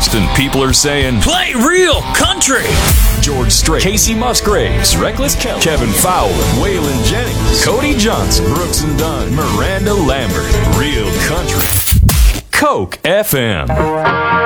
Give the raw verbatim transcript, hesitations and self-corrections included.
Houston people are saying, play real country. George Strait, Casey Musgraves, Reckless Kelly, Kevin Fowler, Waylon Jennings, Cody Johnson, Brooks and Dunn, Miranda Lambert. Real country. Coke F M.